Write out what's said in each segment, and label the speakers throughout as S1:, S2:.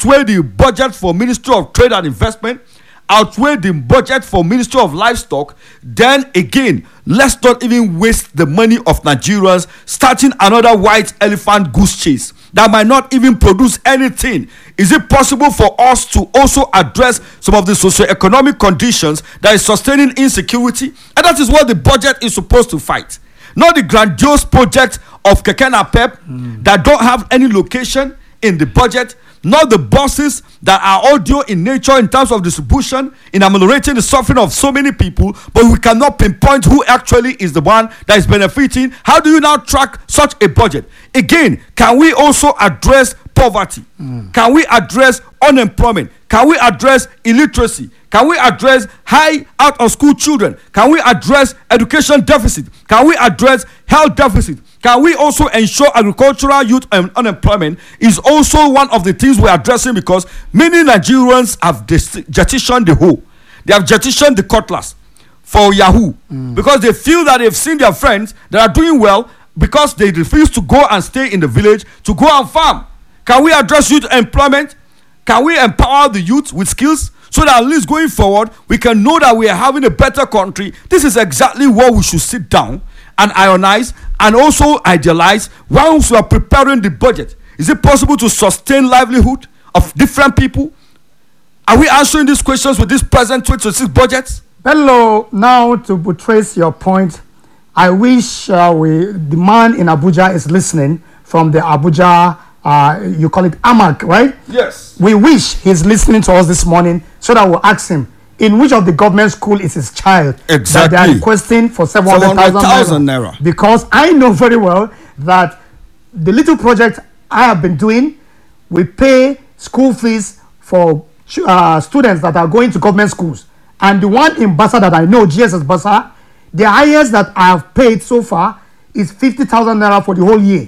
S1: outweigh the budget for Ministry of Trade and Investment, outweigh the budget for Ministry of Livestock, then again, let's not even waste the money of Nigerians starting another white elephant goose chase that might not even produce anything. Is it possible for us to also address some of the socio-economic conditions that is sustaining insecurity? And that is what the budget is supposed to fight. Not the grandiose project of Keke Napep that don't have any location in the budget, not the buses that are audio in nature in terms of distribution, in ameliorating the suffering of so many people, but we cannot pinpoint who actually is the one that is benefiting. How do you now track such a budget? Again, can we also address poverty? Can we address unemployment? Can we address illiteracy? Can we address high out of school children? Can we address education deficit? Can we address health deficit? Can we also ensure agricultural youth unemployment is also one of the things we're addressing, because many Nigerians have jettisoned the hoe. They have jettisoned the cutlass for Yahoo because they feel that they've seen their friends that are doing well because they refuse to go and stay in the village to go and farm. Can we address youth employment? Can we empower the youth with skills so that at least going forward we can know that we are having a better country? This is exactly what we should sit down and ionize and also idealize once we are preparing the budget. Is it possible to sustain livelihood of different people? Are we answering these questions with this present 2026 budget?
S2: Bello, now to buttress your point, I wish the man in Abuja is listening from the Abuja, you call it AMAC, right?
S1: Yes.
S2: We wish he's listening to us this morning so that we'll ask him, in which of the government school is his child that they are requesting for 700,000 naira? Because I know very well that the little project I have been doing, we pay school fees for students that are going to government schools. And the one in Basa that I know, GSS Basa, the highest that I have paid so far is 50,000 naira for the whole year.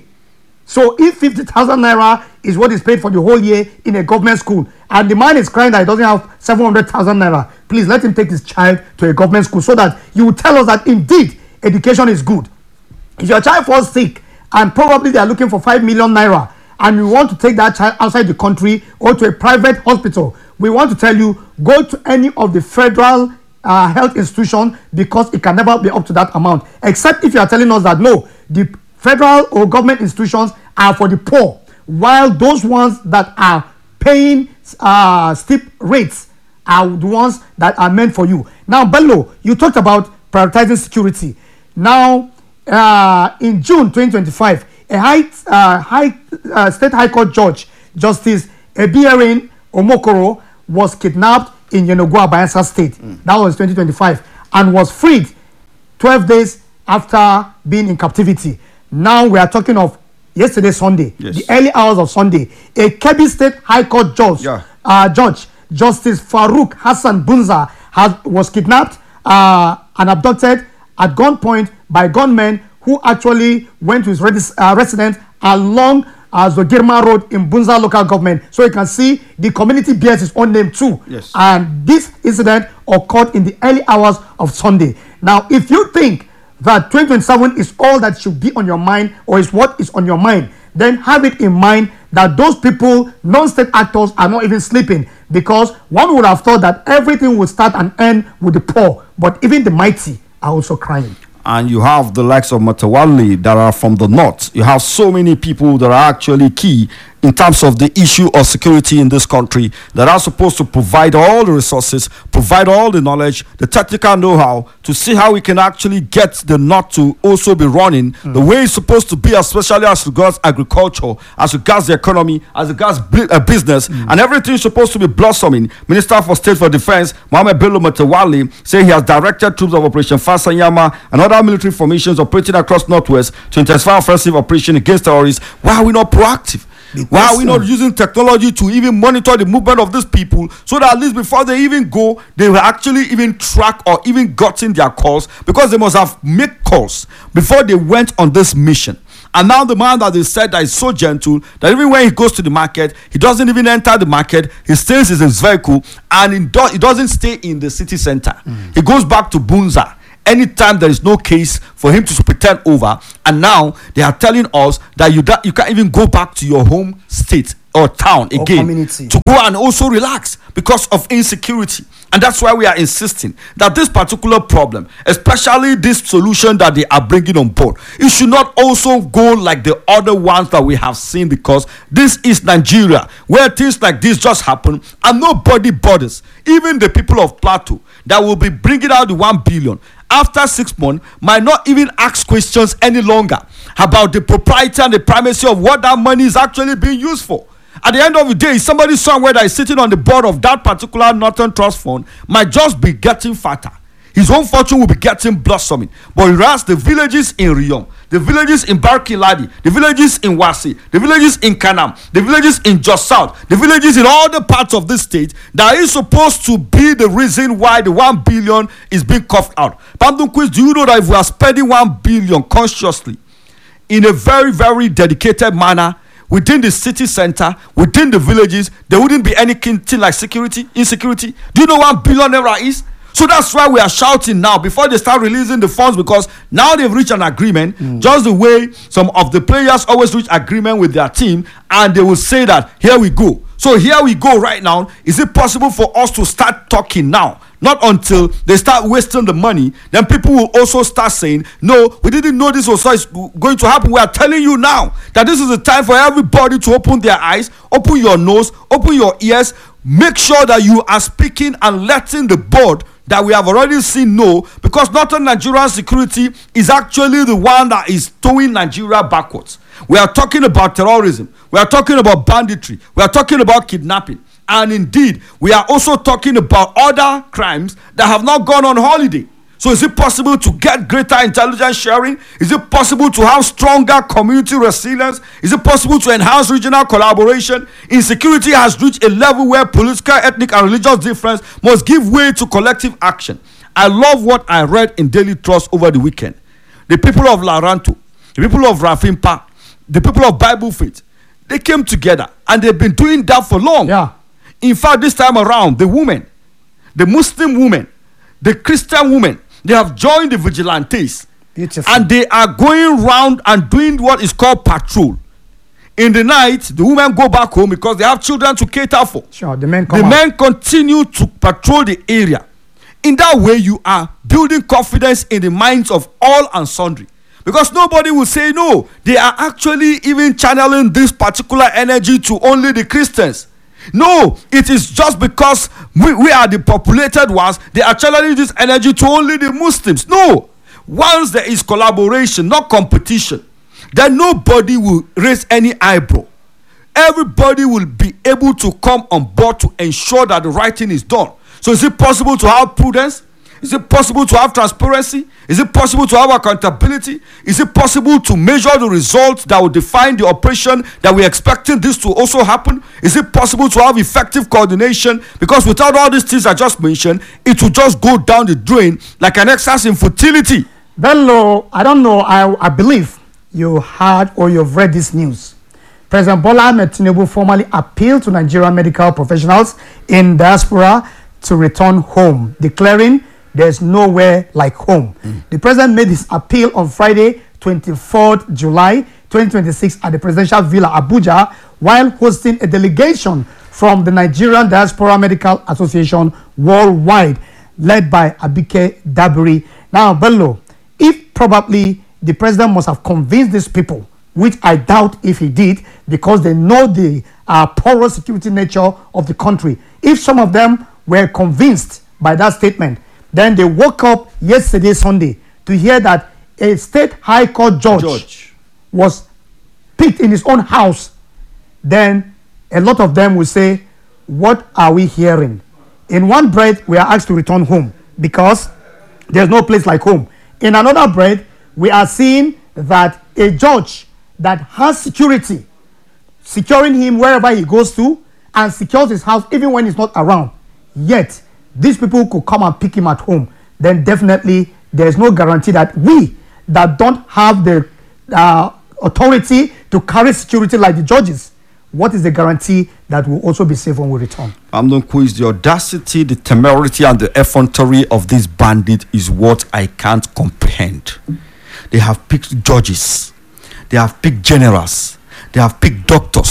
S2: So if 50,000 naira is what is paid for the whole year in a government school, and the man is crying that he doesn't have 700,000 naira, please let him take his child to a government school so that you will tell us that indeed education is good. If your child falls sick and probably they are looking for 5 million naira and you want to take that child outside the country or to a private hospital, we want to tell you, go to any of the federal health institution, because it can never be up to that amount, except if you are telling us that no, the federal or government institutions are for the poor, while those ones that are paying steep rates are the ones that are meant for you. Now, Bello, you talked about prioritizing security. Now, in June 2025, a state high court judge, Justice Ebierin Omokoro, was kidnapped in Yenagoa, Bayelsa State. That was 2025, and was freed 12 days after being in captivity. Now we are talking of yesterday, Sunday, the early hours of Sunday. A Kebbi State High Court judge, Justice Farouk Hassan Bunza, was kidnapped and abducted at gunpoint by gunmen who actually went to his residence along Zogirma Road in Bunza local government. So you can see the community bears its own name too.
S1: Yes.
S2: And this incident occurred in the early hours of Sunday. Now, if you think that 2027 is all that should be on your mind, or is what is on your mind, then have it in mind that those people, non-state actors, are not even sleeping, because one would have thought that everything would start and end with the poor, but even the mighty are also crying.
S1: And you have the likes of Matawali that are from the north. You have so many people that are actually key in terms of the issue of security in this country, that are supposed to provide all the resources, provide all the knowledge, the technical know-how, to see how we can actually get the north to also be running the way it's supposed to be, especially as regards agriculture, as regards the economy, as regards business, and everything is supposed to be blossoming. Minister for State for Defense, Mohammed Bello Matawali, say he has directed troops of Operation Fasanyama and other military formations operating across Northwest to intensify offensive operation against terrorists. Why are we not proactive? Why are we not using technology to even monitor the movement of these people, so that at least before they even go, they will actually even track or even gotten their calls, because they must have made calls before they went on this mission. And now the man that they said that is so gentle that even when he goes to the market, he doesn't even enter the market. He stays in his vehicle and he doesn't stay in the city center. He goes back to Bunza anytime there is no case for him to pretend over. And now they are telling us that you can't even go back to your home state or town again to go and also relax because of insecurity. And that's why we are insisting that this particular problem, especially this solution that they are bringing on board, it should not also go like the other ones that we have seen, because this is Nigeria, where things like this just happen and nobody bothers. Even the people of Plateau that will be bringing out the 1 billion after 6 months might not even ask questions any longer about the propriety and the primacy of what that money is actually being used for. At the end of the day, somebody somewhere that is sitting on the board of that particular Northern Trust Fund might just be getting fatter. His own fortune will be getting blossoming. But whereas the villages in Riyom, the villages in Barkin-Ladi, the villages in Wasi, the villages in Kanam, the villages in Jos South, the villages in all the parts of this state, that is supposed to be the reason why the 1 billion is being coughed out. Pamdun Quiz, do you know that if we are spending 1 billion consciously in a very, very dedicated manner within the city center, within the villages, there wouldn't be anything like insecurity? Do you know 1 billion naira is? So that's why we are shouting now before they start releasing the funds, because now they've reached an agreement, just the way some of the players always reach agreement with their team, and they will say that here we go. So here we go right now. Is it possible for us to start talking now? Not until they start wasting the money, then people will also start saying, no, we didn't know this was going to happen. We are telling you now that this is the time for everybody to open their eyes, open your nose, open your ears. Make sure that you are speaking and letting the board that we have already seen know, because Northern Nigerian security is actually the one that is towing Nigeria backwards. We are talking about terrorism. We are talking about banditry. We are talking about kidnapping. And indeed, we are also talking about other crimes that have not gone on holiday. So is it possible to get greater intelligence sharing? Is it possible to have stronger community resilience? Is it possible to enhance regional collaboration? Insecurity has reached a level where political, ethnic, and religious difference must give way to collective action. I love what I read in Daily Trust over the weekend. The people of Laranto, the people of Rafimpa, the people of Bible Faith, they came together and they've been doing that for long.
S2: Yeah.
S1: In fact, this time around, the women, the Muslim women, the Christian women, they have joined the vigilantes. Beautiful. And they are going round and doing what is called patrol. In the night, the women go back home because they have children to cater for.
S2: Sure, the men
S1: continue to patrol the area. In that way, you are building confidence in the minds of all and sundry. Because nobody will say no. They are actually even channeling this particular energy to only the Christians. No, it is just because we are the populated ones, they are channeling this energy to only the Muslims. No, once there is collaboration, not competition, then nobody will raise any eyebrow. Everybody will be able to come on board to ensure that the right thing is done. So is it possible to have prudence? Is it possible to have transparency? Is it possible to have accountability? Is it possible to measure the results that will define the operation that we're expecting this to also happen? Is it possible to have effective coordination? Because without all these things I just mentioned, it will just go down the drain like an exercise in futility.
S2: Bello, I don't know, I believe you heard or you've read this news. President Bola Ahmed Tinubu formally appealed to Nigerian medical professionals in diaspora to return home, declaring there's nowhere like home. The president made his appeal on Friday, 24th July 2026 at the Presidential Villa, Abuja, while hosting a delegation from the Nigerian Diaspora Medical Association worldwide, led by Abike Dabiri. Now, Bello, if probably the president must have convinced these people, which I doubt if he did, because they know the porous security nature of the country. If some of them were convinced by that statement, then they woke up yesterday, Sunday, to hear that a state high court judge was picked in his own house. Then a lot of them will say, what are we hearing? In one breath, we are asked to return home because there's no place like home. In another breath, we are seeing that a judge that has security, securing him wherever he goes to, and secures his house even when he's not around, yet these people could come and pick him at home, then definitely there's no guarantee that we that don't have the authority to carry security like the judges, what is the guarantee that we'll also be safe when we return?
S1: Quiz, the audacity, the temerity, and the effrontery of this bandit is what I can't comprehend. They have picked judges, they have picked generals, they have picked doctors,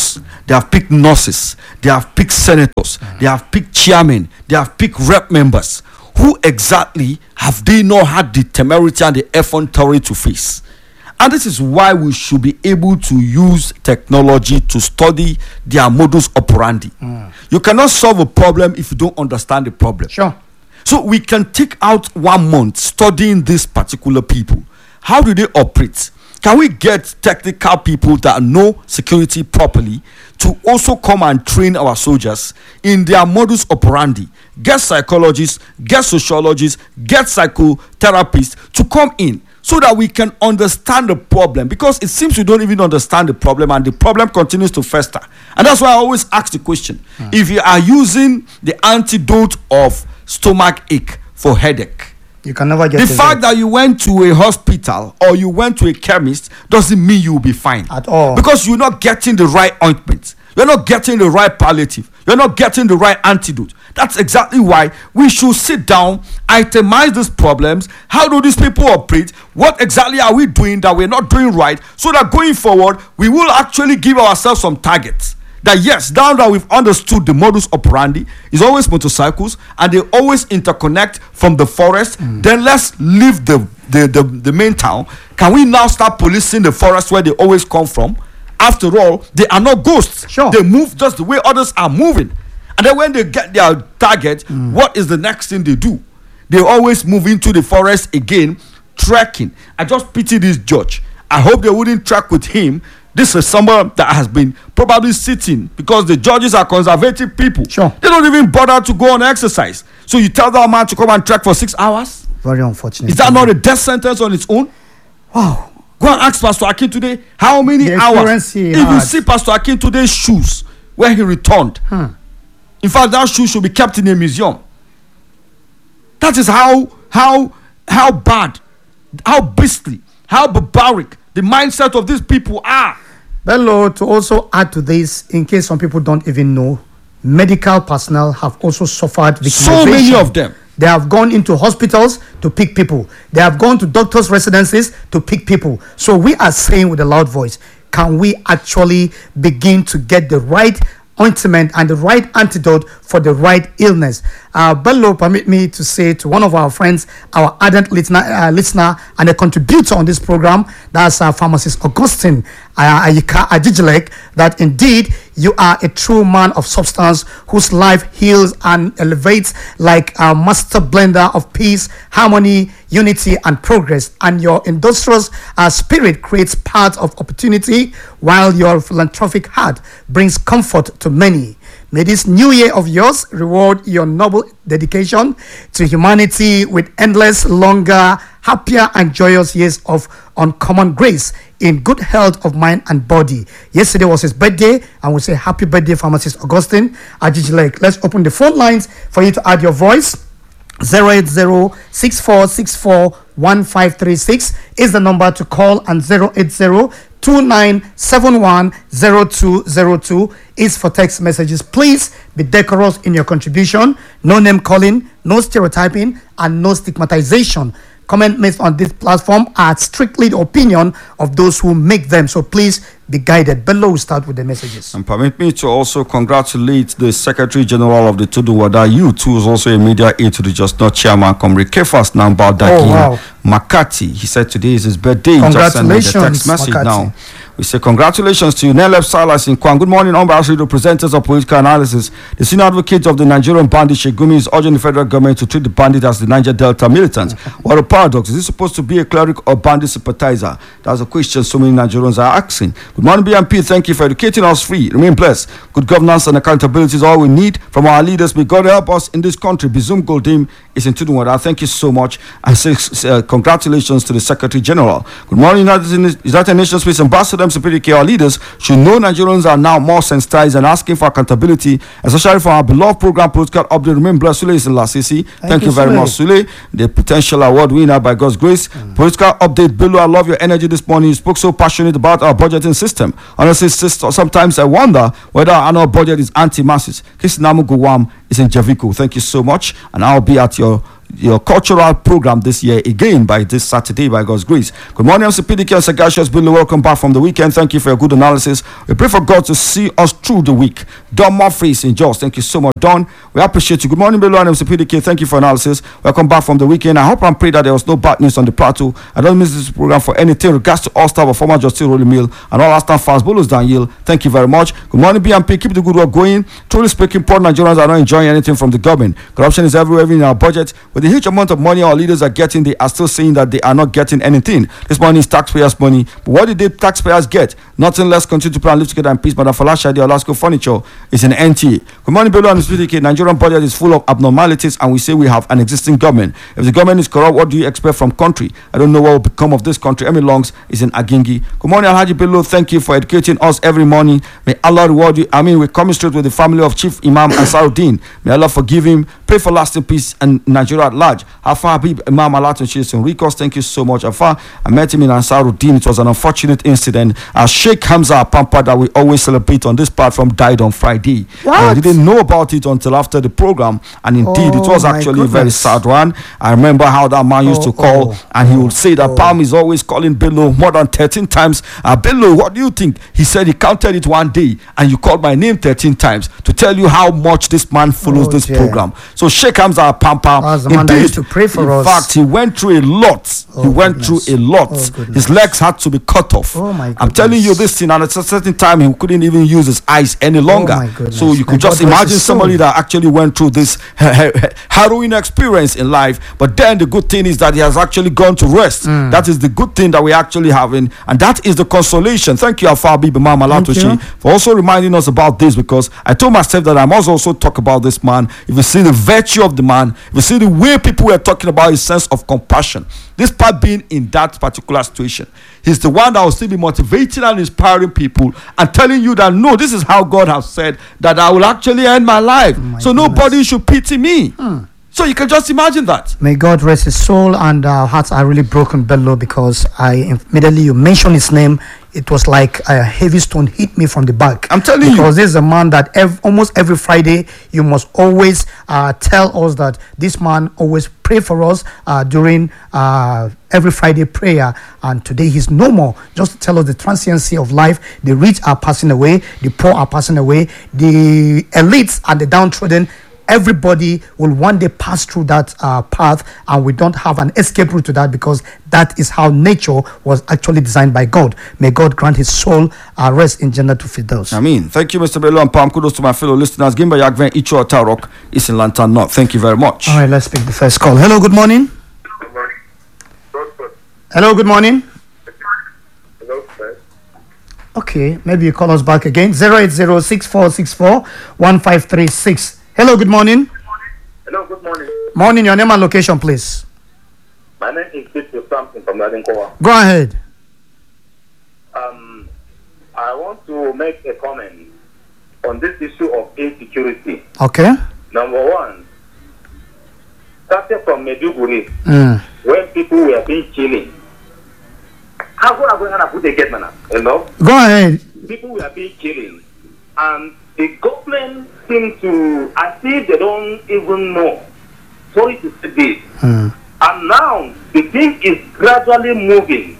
S1: they have picked nurses, they have picked senators, they have picked chairmen, they have picked rep members. Who exactly have they not had the temerity and the effrontery to face? And this is why we should be able to use technology to study their modus operandi. You cannot solve a problem if you don't understand the problem.
S2: Sure.
S1: So we can take out 1 month studying these particular people. How do they operate? Can we get technical people that know security properly to also come and train our soldiers in their modus operandi? Get psychologists, get sociologists, get psychotherapists to come in so that we can understand the problem, because it seems we don't even understand the problem and the problem continues to fester. And that's why I always ask the question, if you are using the antidote of stomach ache for headache,
S2: you can never get
S1: the fact that you went to a hospital or you went to a chemist doesn't mean you will be fine
S2: at all,
S1: because you're not getting the right ointment, you're not getting the right palliative, you're not getting the right antidote. That's exactly why we should sit down, itemize these problems. How do these people operate? What exactly are we doing that we're not doing right, so that going forward we will actually give ourselves some targets? That yes, now that we've understood the modus operandi is always motorcycles and they always interconnect from the forest, then let's leave the main town. Can we now start policing the forest where they always come from? After all, they are not ghosts.
S2: Sure.
S1: They move just the way others are moving. And then when they get their target, what is the next thing they do? They always move into the forest again, trekking. I just pity this judge. I hope they wouldn't trek with him. This is someone that has been probably sitting, because the judges are conservative people.
S2: Sure.
S1: They don't even bother to go on exercise. So you tell that man to come and trek for 6 hours?
S2: Very unfortunate.
S1: Is that not a death sentence on its own?
S2: Wow.
S1: Go and ask Pastor Akin today how many hours. If you see Pastor Akin today's shoes where he returned, in fact, that shoe should be kept in a museum. That is how bad, how beastly, how barbaric the mindset of these people are.
S2: Bello, to also add to this, in case some people don't even know, medical personnel have also suffered victimization.
S1: So many of them.
S2: They have gone into hospitals to pick people. They have gone to doctors' residences to pick people. So we are saying with a loud voice, can we actually begin to get the right ointment and the right antidote for the right illness? Bello, permit me to say to one of our friends, our ardent listener and a contributor on this program, that's Pharmacist Augustine Ayika Ajijilek, that indeed you are a true man of substance whose life heals and elevates like a master blender of peace, harmony, unity, and progress. And your industrious spirit creates paths of opportunity, while your philanthropic heart brings comfort to many. May this new year of yours reward your noble dedication to humanity with endless, longer, happier, and joyous years of uncommon grace in good health of mind and body. Yesterday was his birthday, and we say happy birthday, Pharmacist Augustine Ajijilek. Let's open the phone lines for you to add your voice. 080-6464-1536 is the number to call, and 080-2971-0202 is for text messages. Please be decorous in your contribution. No name calling, no stereotyping, and no stigmatization. Comment made on this platform are strictly the opinion of those who make them, so please be guided. Below, we start with the messages.
S1: And permit me to also congratulate the Secretary General of the Tudunwada Youth, who is also a media aide to the Just Not Chairman, Comrade Kefas Nambadaki Makati. He said today is his birthday.
S2: Congratulations,
S1: just text message
S2: Makati.
S1: now. We say congratulations to you, Nelef Salas in Kwan. Good morning, unbiased representatives of political analysis. The senior advocate of the Nigerian bandit, Shegumi, is urging the federal government to treat the bandit as the Niger Delta militants. What a paradox. Is he supposed to be a cleric or bandit sympathizer? That's a question so many Nigerians are asking. Good morning, BMP. Thank you for educating us free. Remain blessed. Good governance and accountability is all we need from our leaders. May God help us in this country. Bizum Goldim is in Tudunwada. Thank you so much. And congratulations to the Secretary General. Good morning, United Nations Peace Ambassador MCPDK. Our leaders should know Nigerians are now more sensitized and asking for accountability, especially for our beloved program Political Update. Remain blessed. Sule is in Lasisi. Thank you very much, Sule, the potential award winner by God's grace. Political Update. Bello, I love your energy this morning. You spoke so passionate about our budgeting system. Honestly, sister, sometimes I wonder whether our annual budget is anti-masses. Kisinamu Guwam is in Javiko. Thank you so much, and I'll be at your your cultural program this year again by this Saturday by God's grace. Good morning, MCPDK and Sagacious Billy. Welcome back from the weekend. Thank you for your good analysis. We pray for God to see us through the week. Don Murphy in Jos. Thank you so much, Don. We appreciate you. Good morning, Billy and MCPDK. Thank you for analysis. Welcome back from the weekend. I hope and pray that there was no bad news on the plateau. I don't miss this program for anything. Regards to all staff of former Justice Rolly Mill and all our staff fans. Bolos Daniel. Thank you very much. Good morning, BMP. Keep the good work going. Truly speaking, poor Nigerians are not enjoying anything from the government. Corruption is everywhere, even in our budget. With the huge amount of money our leaders are getting, they are still saying that they are not getting anything. This money is taxpayers' money. But what did the taxpayers get? Nothing less. Continue to plan, live together in peace. Madam Falashadi Alaska Furniture is an NTA. Good morning, Bello and Mr. Nigerian budget is full of abnormalities, and we say we have an existing government. If the government is corrupt, what do you expect from country? I don't know what will become of this country. Emmy Longs is in Agingi. Good morning, Alhaji Bello. Thank you for educating us every morning. May Allah reward you. We're coming straight with the family of Chief Imam Ansaruddin. May Allah forgive him. Pray for lasting peace and Nigeria at large. Afar Habib Imam Alaton Chilson Ricos, thank you so much. Afar, I met him in Ansaruddin. It was an unfortunate incident. Sheikh Hamza Pampa, that we always celebrate on this platform, died on Friday. I didn't know about it until after the program, and indeed it was actually a very sad one. I remember how that man used to call, and he would say that Palm is always calling Bello more than 13 times. Bello, what do you think? He said he counted it one day, and you called my name 13 times to tell you how much this man follows this program. So Sheikh Hamza Pampa,
S2: indeed, used to pray for us.
S1: In fact, he went through a lot. His legs had to be cut off. I'm telling you this thing, and at a certain time he couldn't even use his eyes any longer. So you could just imagine somebody that actually went through this harrowing experience in life. But then the good thing is that he has actually gone to rest. That is the good thing that we're actually having, and that is the consolation. Thank you, Alfa Bibi Mama Latoshi, for also reminding us about this, because I told myself that I must also talk about this man. If you see the virtue of the man, if you see the way people were talking about his sense of compassion, despite being in that particular situation, he's the one that will still be motivating and inspiring people and telling you that no, this is how God has said that I will actually end my life. Nobody should pity me. So you can just imagine that.
S2: May God rest his soul, and our hearts are really broken, Bello, because immediately you mentioned his name, it was like a heavy stone hit me from the back.
S1: I'm telling you.
S2: Because this is a man that almost every Friday, you must always tell us that this man always pray for us during every Friday prayer. And today he's no more. Just to tell us the transiency of life. The rich are passing away. The poor are passing away. The elites and the downtrodden, everybody will one day pass through that path, and we don't have an escape route to that, because that is how nature was actually designed by God. May God grant his soul rest in Jannatul Firdaus.
S1: Amen. Thank you, Mr. Bello and Pam. Kudos to my fellow listeners. Gimba Yagven Icho Tarok is in Lantan North. Thank you very much.
S2: All right, let's pick the first call. Hello, good morning.
S3: Good morning.
S2: Hello, good morning.
S3: Hello, sir.
S2: Okay, maybe you call us back again. 08064641536. Hello, good morning.
S3: Hello, good morning.
S2: Morning, your name and location, please.
S3: My name is Victor Samson from Ladinkowa.
S2: Go ahead.
S3: I want to make a comment on this issue of insecurity.
S2: Okay.
S3: Number one, starting from Meduguri, when people were being killing. How good are we going to put a get man? Hello?
S2: Go ahead.
S3: People were being killing, and the government seem to, as if they don't even know. Sorry to say this. And now the thing is gradually moving.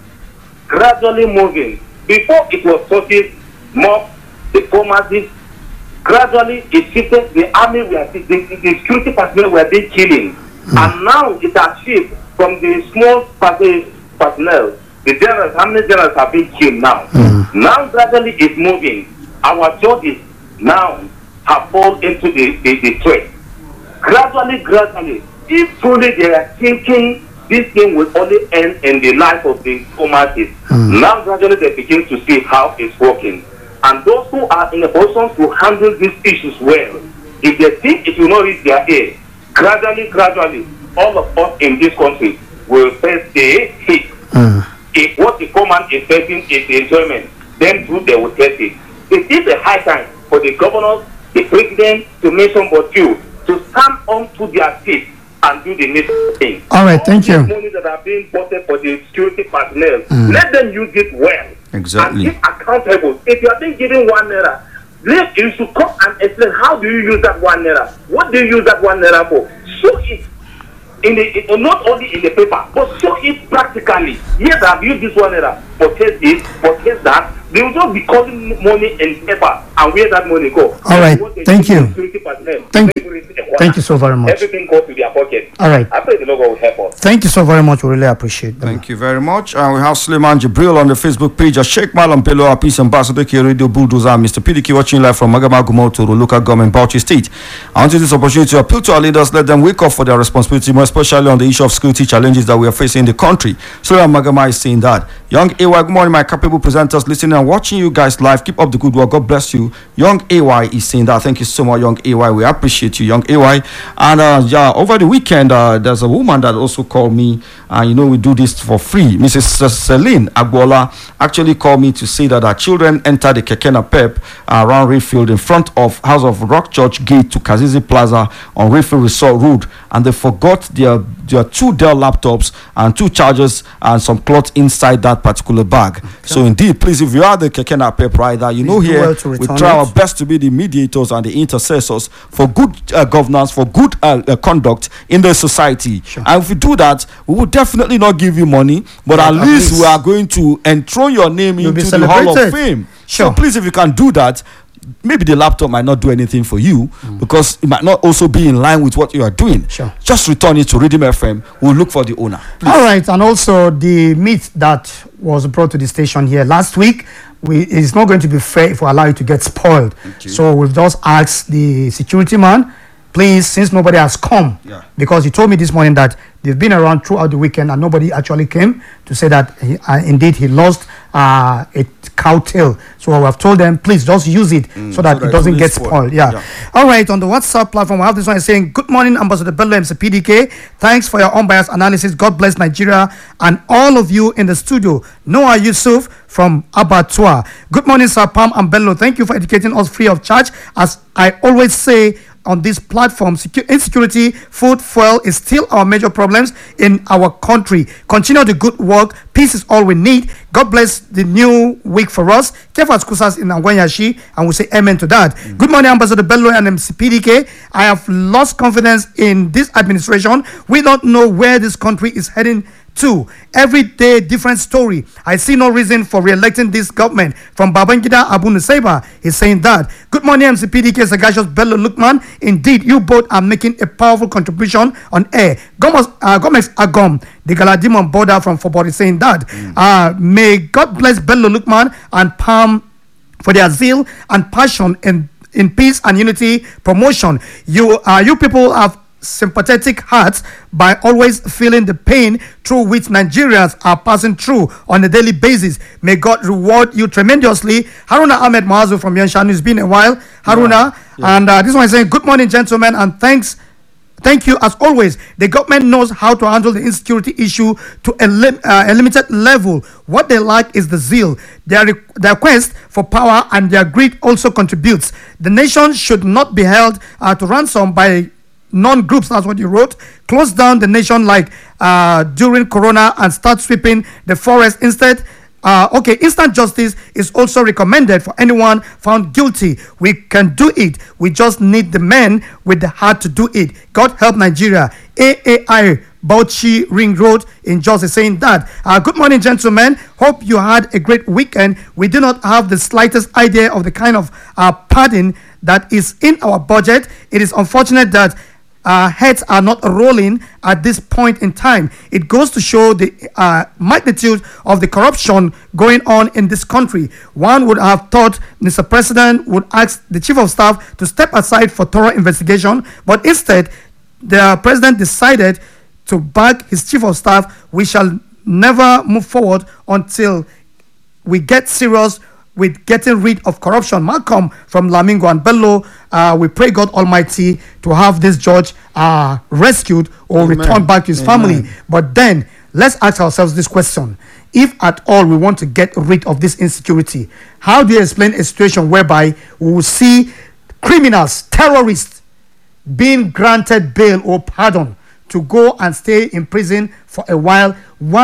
S3: Before it was sorted, mob, the commerces, gradually it shifted. The army the security personnel were being killing. And now it has shifted from the small personnel. The generals, how many generals have been killed now? Now gradually it's moving. Our judges now have fallen into the threat. Gradually, if truly they are thinking this thing will only end in the life of the communities, now gradually they begin to see how it's working. And those who are in a position to handle these issues well, if they think it will not reach their aid, gradually, all of us in this country will face the hit. If what the command is facing is the enjoyment, then too they will face it. It is a high time for the governors, the president, to mention but few, to stand on to their feet and do the necessary thing.
S2: All right, thank you.
S3: Money that are being voted for the security personnel, let them use it well.
S1: Exactly.
S3: And keep accountable. If you are being given 1 naira, you should come and explain how do you use that 1 naira? What do you use that 1 naira for? Show it. not only in the paper, but show it practically. Yes, I've used this one era, purchase this, purchase that. They will just be calling money in paper, and where that money go.
S2: All right, thank you. Thank you so very much.
S3: Everything goes to their pocket.
S2: All right.
S3: I pray the Lord will help us.
S2: Thank you so very much. We really appreciate that.
S1: Thank you very much. And we have Suleiman Jibril on the Facebook page. Sheikh Malam Bello, our peace ambassador, Radio Bulldozer, Mr. PDK watching live from Magama Gumotoro, local government, Bauchi State. I want to use this opportunity to appeal to our leaders, let them wake up for their responsibility, more especially on the issue of security challenges that we are facing in the country. So Magama is saying that. Young AY, good morning, my capable presenters listening and watching you guys live. Keep up the good work. God bless you. Young AY is saying that. Thank you so much, Young AY. We appreciate you, Young AY. And over the weekend, there's a woman that also called me. We do this for free. Mrs. Celine Agbola actually called me to say that her children entered the Kekena Pep around Rayfield in front of House of Rock Church Gate to Kazizi Plaza on Rayfield Resort Road, and they forgot their 2 Dell laptops and 2 chargers and some cloth inside that particular bag. Okay. So indeed, please, if you are the Kekena Pep rider, here we try our best to be the mediators and the intercessors for good governance, for good conduct in the society.
S2: Sure.
S1: And if we do that, we will definitely not give you money, but at least we are going to enthrone your name into the Hall of Fame.
S2: Sure.
S1: So please, if you can do that, maybe the laptop might not do anything for you because it might not also be in line with what you are doing.
S2: Sure.
S1: Just return it to Redeem FM. We'll look for the owner. Please.
S2: All right. And also the meat that was brought to the station here last week, it's not going to be fair if we allow it to get spoiled. So we've just asked the security man, please, since nobody has come, because he told me this morning that they've been around throughout the weekend and nobody actually came to say that indeed he lost a cow tail. So we have told them, please just use it so that it doesn't get spoiled. Yeah. All right, on the WhatsApp platform, I have this one saying, good morning, Ambassador Bello, MC PDK. Thanks for your unbiased analysis. God bless Nigeria and all of you in the studio. Noah Yusuf from Abattoir. Good morning, Sir Pam and Bello. Thank you for educating us free of charge. As I always say on this platform, insecurity, food, fuel is still our major problems in our country. Continue the good work. Peace is all we need. God bless the new week for us. Kefas Kusas in Angwanyashi, and we say amen to that. Good morning, Ambassador Bello and MC PDK. I have lost confidence in this administration. We don't know where this country is heading to. Every day different story. I see no reason for re-electing this government. From Babangida Abu Nusayba is saying that. Good morning, MC PDK, Sagashos Bello Lukman. Indeed, you both are making a powerful contribution on air. Gomez Agom, the Galadimon border from Fobori, saying that. May God bless Bello Lukman and Pam for their zeal and passion in peace and unity promotion. You people have sympathetic hearts by always feeling the pain through which Nigerians are passing through on a daily basis. May God reward you tremendously. Haruna Ahmed Mahazu from Yanshanu. It's been a while, Haruna. And this one is saying, good morning, gentlemen, and thank you as always. The government knows how to handle the insecurity issue to a limited level. What they lack is the zeal. Their quest for power and their greed also contributes. The nation should not be held to ransom by non-groups. That's what you wrote. Close down the nation like during Corona and start sweeping the forest instead. Instant justice is also recommended for anyone found guilty. We can do it. We just need the men with the heart to do it. God help Nigeria. AAI Bauchi Ring Road in Jos is saying that. Good morning, gentlemen. Hope you had a great weekend. We do not have the slightest idea of the kind of padding that is in our budget. It is unfortunate that heads are not rolling at this point in time. It goes to show the magnitude of the corruption going on in this country. One would have thought Mr. President would ask the Chief of Staff to step aside for thorough investigation, but instead the President decided to back his Chief of Staff. We shall never move forward until we get serious with getting rid of corruption. Malcolm from Lamingo and Bello, we pray God Almighty to have this judge rescued or returned back to his family. But then let's ask ourselves this question. If at all we want to get rid of this insecurity, how do you explain a situation whereby we will see criminals, terrorists being granted bail or pardon to go and stay in prison for a while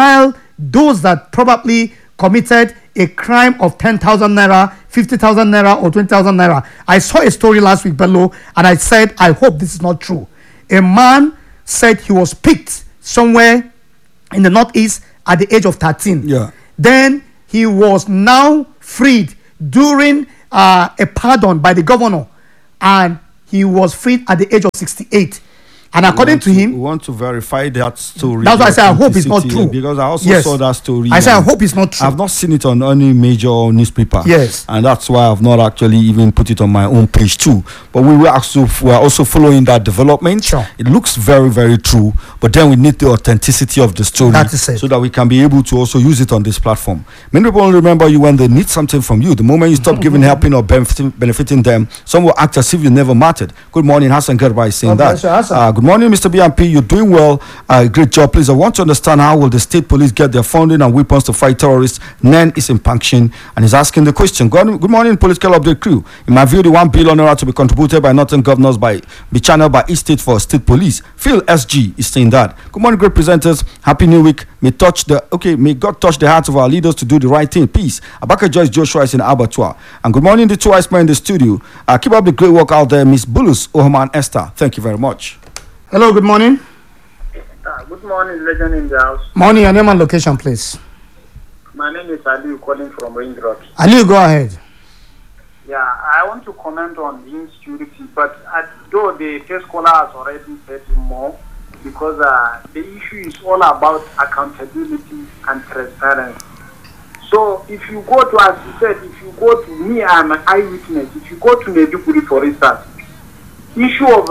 S2: those that probably committed a crime of 10,000 naira, 50,000 naira, or 20,000 naira. I saw a story last week, Bello, and I said, I hope this is not true. A man said he was picked somewhere in the northeast at the age of 13.
S1: Yeah.
S2: Then he was now freed during a pardon by the governor, and he was freed at the age of 68. And according to him,
S1: we want to verify that story.
S2: That's why I say I hope it's not true.
S1: Because I also saw that story.
S2: I say I hope it's not true.
S1: I've not seen it on any major newspaper.
S2: Yes.
S1: And that's why I've not actually even put it on my own page too. But we're also following that development.
S2: Sure.
S1: It looks very, very true. But then we need the authenticity of the story.
S2: That is it.
S1: So that we can be able to also use it on this platform. Many people only remember you when they need something from you. The moment you stop giving, helping, or benefiting them, some will act as if you never mattered. Good morning, Hassan Gerba is saying that. Good morning, Mr. BMP. You're doing well. Great job. Please, I want to understand how will the state police get their funding and weapons to fight terrorists? NEN is in function and is asking the question. Good morning, political update crew. In my view, the $1 billion to be contributed by northern governors be channeled by each state for state police. Phil SG is saying that. Good morning, great presenters. Happy New Week. May God touch the hearts of our leaders to do the right thing. Peace. Abaka Joyce Joshua is in Abattoir. And good morning, the two wise men in the studio. Keep up the great work out there, Miss Bulus, Ohoman Esther. Thank you very much.
S2: Hello, good morning.
S4: Good morning, legend in the house.
S2: Morning, your name and location, please.
S4: My name is Aliu, calling from Ring Rock.
S2: Aliu, go ahead.
S4: Yeah, I want to comment on the insecurity, but though the first caller has already said more, because the issue is all about accountability and transparency. So if you go to, as you said, if you go to me, I'm an eyewitness. If you go to Medjugorje, for instance, issue of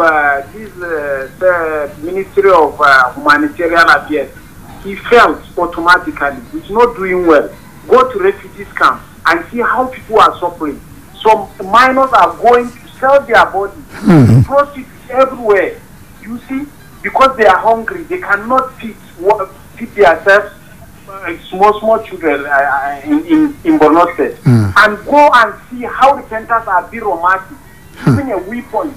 S4: the Ministry of Humanitarian Affairs, he felt automatically it's not doing well. Go to refugees camps and see how people are suffering. Some minors are going to sell their bodies, prostitutes everywhere. You see, because they are hungry, they cannot feed themselves. Small children in Borno State, and go and see how the centers are bureaucratic, using a weapon.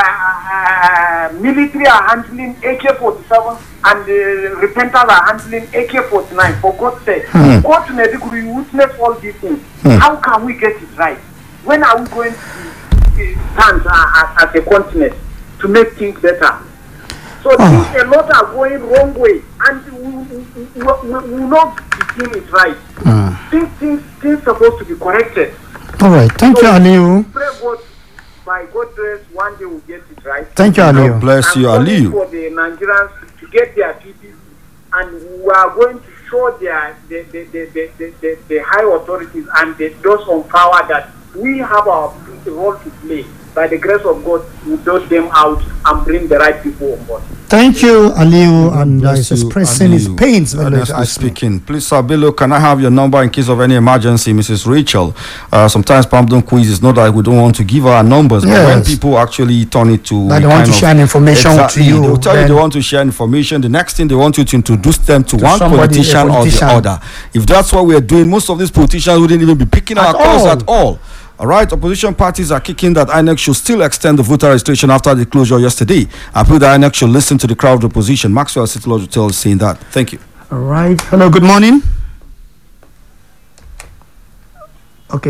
S4: Military are handling AK-47 and repenters are handling AK-49, for God's sake. Go to Medjugorje, you witness all these things. How can we get it right? When are we going to stand as a continent to make things better? So things a lot are going wrong way, and we will not begin it right. Things supposed to be corrected.
S2: All right, thank you, Aliu.
S4: Pray God, by God's grace, one day we'll get it right.
S2: Thank you, Aliu.
S1: God bless you, Aliu.
S4: For the Nigerians to get their people, and we are going to show the high authorities and those on power that we have our role to play. By the grace of God, we dot them out and bring the right people on board.
S2: Thank you, Aliu, and he's expressing his pains.
S1: Honestly speaking, please, Sir Bello, can I have your number in case of any emergency, Mrs. Rachel? Sometimes Pumpkin Quiz is not that we don't want to give our numbers, but when people actually turn it to
S2: they want to share information to you.
S1: They'll tell you they want to share information. The next thing they want you to introduce them to one politician or the other. If that's what we are doing, most of these politicians wouldn't even be picking our calls at all. All right, opposition parties are kicking that INEC should still extend the voter registration after the closure yesterday. I feel that INEC should listen to the crowd of opposition. Maxwell City Lodge Hotel is saying that. Thank you.
S2: All right. Hello, good morning. Okay,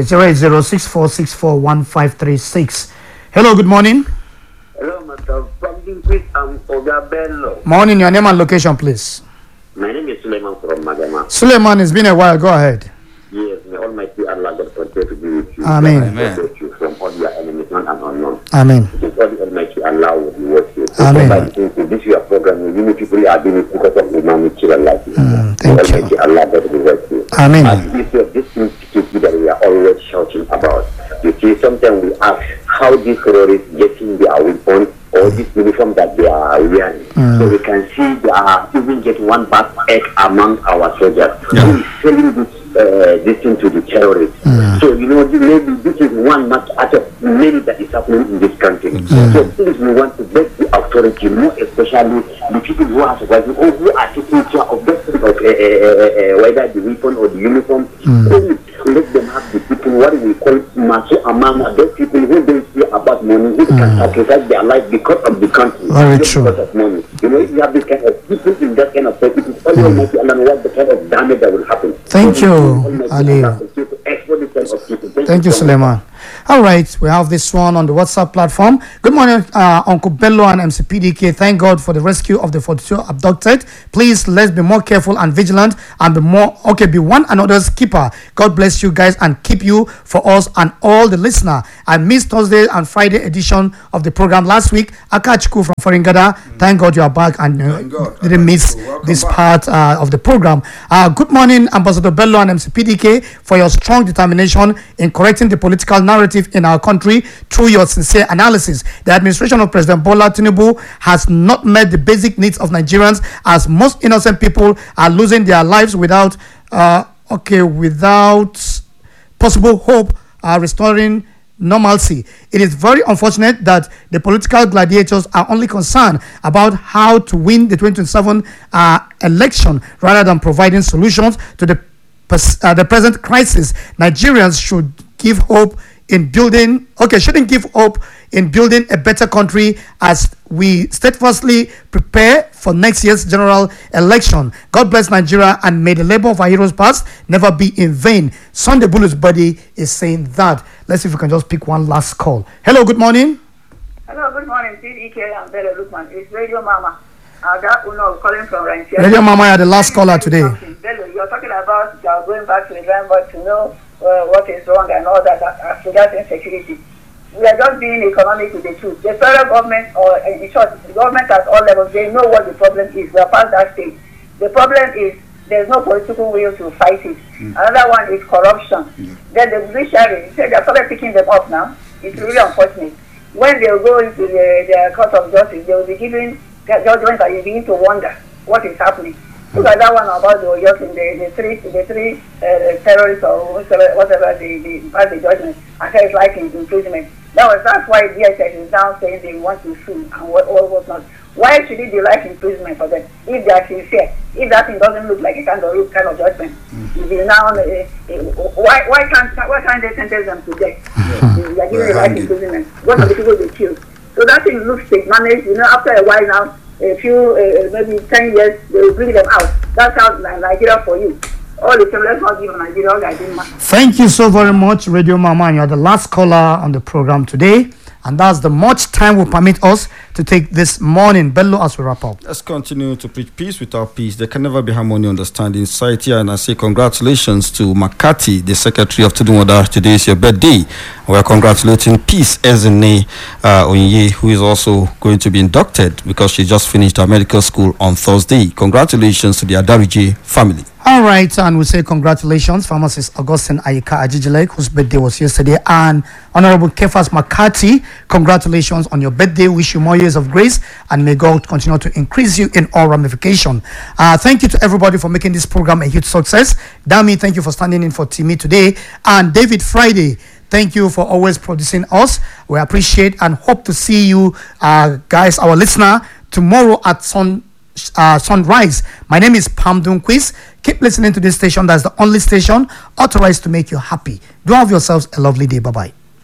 S2: 08064641536. Hello, good morning.
S5: Hello, Mr. Pumpkin Quiz. I'm Oga Bello.
S2: Morning, your name and location, please.
S5: My name is Suleiman from Magama.
S2: Suleiman, it's been a while. Go ahead.
S5: Yes, may Almighty Allah God continue to be with you.
S2: Amen.
S5: Amen. You from all your enemies, known and unknown.
S2: Amen.
S5: It is all the Almighty Allah will be with you.
S2: Amen.
S5: By this your program, you many people are doing it because of humanity and life.
S2: Thank you.
S5: Almighty Allah God will be with you.
S2: Amen.
S5: As this institute that we are always shouting about. You see, sometimes we ask how these terrorists getting their weapons or this uniform that they are wearing. So we can see they are even getting one bad egg among our soldiers. Who is selling this thing to the terrorists. So, maybe this is one much out of many that is happening in this country. So please, we want to beg the authority, more especially the people who are surviving or who are taking care of this of whether the weapon or the uniform. Please let them have the people, what we call macho among those people who don't care about money, who can sacrifice their life because of the country.
S2: Very true.
S5: Because of money. If you have this kind of people in that kind of place, it is only Almighty Allah what the kind of damage that will happen.
S2: Thank you, Ali. Thank you, Suleiman. All right, we have this one on the WhatsApp platform. Good morning, Uncle Bello and MC PDK. Thank God for the rescue of the 42 abducted. Please, let's be more careful and vigilant and be one another's keeper. God bless you guys and keep you for us and all the listener. I missed Thursday and Friday edition of the program last week. Akachiku from Faringada. Thank God you are back and didn't miss this part of the program. Good morning, Ambassador Bello and MC PDK, for your strong determination in correcting the political narrative in our country through your sincere analysis. The administration of President Bola Tinubu has not met the basic needs of Nigerians, as most innocent people are losing their lives without possible hope restoring normalcy. It is very unfortunate that the political gladiators are only concerned about how to win the 2027 election rather than providing solutions to the present crisis. Nigerians shouldn't give hope in building a better country as we steadfastly prepare for next year's general election. God bless Nigeria, and may the labor of our heroes past never be in vain. Sunday Bulu's body is saying that. Let's see if we can just pick one last call. Hello, good morning.
S6: Hello, good morning, PDK and Bello Lukman. It's Radio Mama. Calling from Ranchia.
S2: Radio Mama, you're the last caller today.
S6: Bello, you're talking about going back to the ground to know what is wrong and all that as regards insecurity. We are just being economic with the truth. The federal government, or in short, the government at all levels, they know what the problem is. We are past that stage. The problem is there's no political will to fight it. Another one is corruption. Then the judiciary, they are started picking them up now. It's really unfortunate. When they go into the court of justice, they will be giving judgments that you begin to wonder what is happening. Look at that one about the three terrorists or whatever they passed the judgment and said it's like imprisonment. That's why DSS is now saying they want to sue and what not. Why should it be like imprisonment for them if they are sincere? If that thing doesn't look like a kind of judgment, why can't they sentence them to death? They are giving a life imprisonment. What are the people they killed? So that thing looks state managed. After a while now, a few maybe 10 years, they will bring them out. That's how Nigeria for you. All the same, let's not give Nigeria all that.
S2: Thank you so very much, Radio Mama. And you're the last caller on the program today. And that's the much time will permit us to take this morning. Bello, as we wrap up.
S1: Let's continue to preach peace without peace. There can never be harmony, understanding in society. And I say congratulations to Makati, the Secretary of Tudunwada. Today is your birthday. We are congratulating Peace Ezine Onye, who is also going to be inducted because she just finished her medical school on Thursday. Congratulations to the Adarije family.
S2: All right, and we say congratulations, Pharmacist Augustine Ayika Ajijilek, whose birthday was yesterday, and Honorable Kefas Makati, congratulations on your birthday. Wish you more years of grace, and may God continue to increase you in all ramifications. Thank you to everybody for making this program a huge success. Dami, thank you for standing in for Timmy today, and David Friday, thank you for always producing us. We appreciate and hope to see you, guys, our listener, tomorrow at sunrise. My name is Pam Dunquiz. Keep listening to this station. That's the only station authorized to make you happy. Do have yourselves a lovely day. Bye-bye.